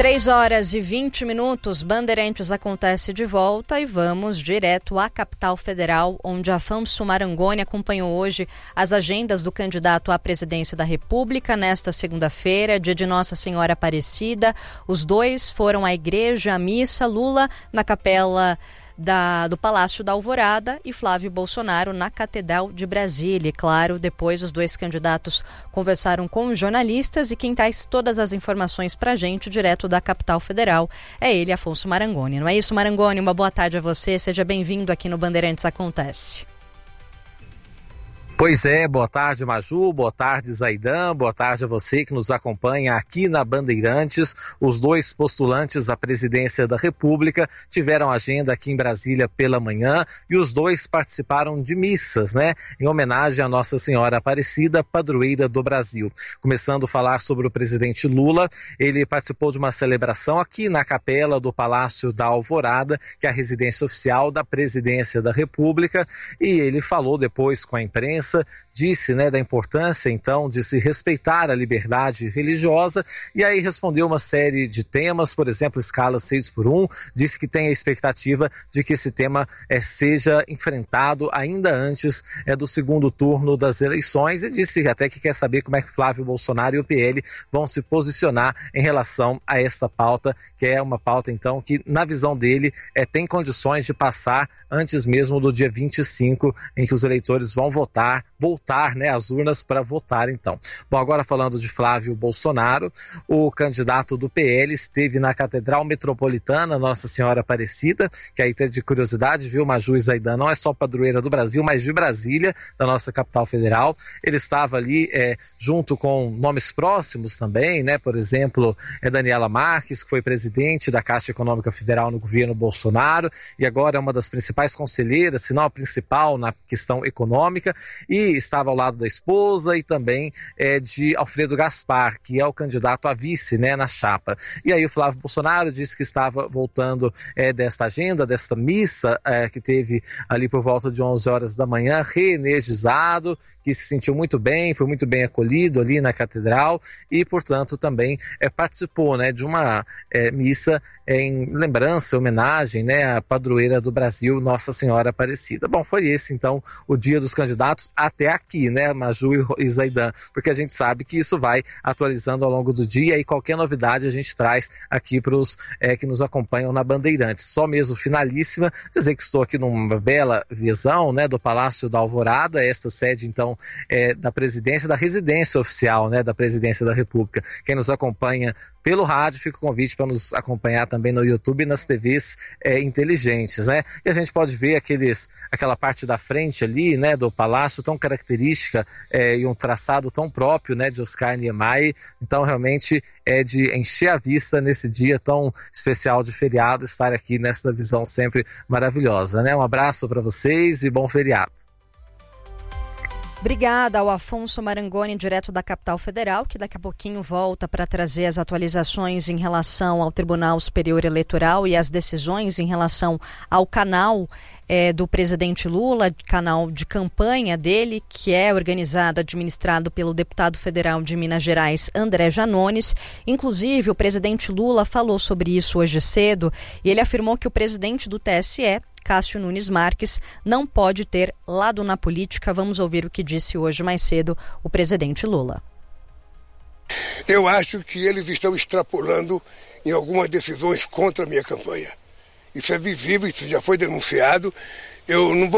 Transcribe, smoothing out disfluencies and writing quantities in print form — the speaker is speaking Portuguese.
3h20, Bandeirantes acontece de volta e vamos direto à capital federal, onde Afonso Marangoni acompanhou hoje as agendas do candidato à presidência da República nesta segunda-feira, dia de Nossa Senhora Aparecida. Os dois foram à igreja, à missa, Lula na capela do Palácio da Alvorada e Flávio Bolsonaro na Catedral de Brasília. E claro, depois os dois candidatos conversaram com jornalistas e quem traz todas as informações pra gente, direto da capital federal, é ele, Afonso Marangoni. Não é isso, Marangoni? Uma boa tarde a você, seja bem-vindo aqui no Bandeirantes Acontece. Pois é, boa tarde Maju, boa tarde Zaidan, boa tarde a você que nos acompanha aqui na Bandeirantes. Os dois postulantes à presidência da República tiveram agenda aqui em Brasília pela manhã e os dois participaram de missas, em homenagem à Nossa Senhora Aparecida, padroeira do Brasil. Começando a falar sobre o presidente Lula, ele participou de uma celebração aqui na capela do Palácio da Alvorada, que é a residência oficial da presidência da República, e ele falou depois com a imprensa, disse da importância então de se respeitar a liberdade religiosa e aí respondeu uma série de temas, por exemplo, escala 6x1, disse que tem a expectativa de que esse tema seja enfrentado ainda antes do segundo turno das eleições e disse até que quer saber como é que Flávio Bolsonaro e o PL vão se posicionar em relação a esta pauta, que é uma pauta então que na visão dele tem condições de passar antes mesmo do dia 25, em que os eleitores vão voltar às urnas para votar então. Bom, agora falando de Flávio Bolsonaro, o candidato do PL esteve na Catedral Metropolitana Nossa Senhora Aparecida, que aí tem de curiosidade, viu, Maju e Zaidan, não é só padroeira do Brasil, mas de Brasília, da nossa capital federal. Ele estava ali junto com nomes próximos também, por exemplo, Daniela Marques, que foi presidente da Caixa Econômica Federal no governo Bolsonaro e agora é uma das principais conselheiras, se não a principal na questão econômica, e estava ao lado da esposa e também de Alfredo Gaspar, que é o candidato a vice na chapa. E aí o Flávio Bolsonaro disse que estava voltando desta agenda, desta missa que teve ali por volta de 11 horas da manhã, reenergizado, que se sentiu muito bem, foi muito bem acolhido ali na catedral e, portanto, também participou de uma missa em lembrança, homenagem à padroeira do Brasil, Nossa Senhora Aparecida. Bom, foi esse então o dia dos candidatos até aqui, Maju e Zaidan, porque a gente sabe que isso vai atualizando ao longo do dia e qualquer novidade a gente traz aqui para os que nos acompanham na Bandeirantes. Só mesmo finalíssima, dizer que estou aqui numa bela visão do Palácio da Alvorada, esta sede então da presidência, da residência oficial da presidência da República. Quem nos acompanha pelo rádio, fica o convite para nos acompanhar também no YouTube e nas TVs inteligentes, E a gente pode ver aquela parte da frente ali, do palácio tão característica e um traçado tão próprio, de Oscar Niemeyer. Então, realmente é de encher a vista nesse dia tão especial de feriado, estar aqui nessa visão sempre maravilhosa, Um abraço para vocês e bom feriado. Obrigada ao Afonso Marangoni, direto da capital federal, que daqui a pouquinho volta para trazer as atualizações em relação ao Tribunal Superior Eleitoral e as decisões em relação ao canal do presidente Lula, canal de campanha dele, que é organizado, administrado pelo deputado federal de Minas Gerais, André Janones. Inclusive, o presidente Lula falou sobre isso hoje cedo e ele afirmou que o presidente do TSE, Cássio Nunes Marques, não pode ter lado na política. Vamos ouvir o que disse hoje mais cedo o presidente Lula. Eu acho que eles estão extrapolando em algumas decisões contra a minha campanha. Isso é visível, isso já foi denunciado. Eu não vou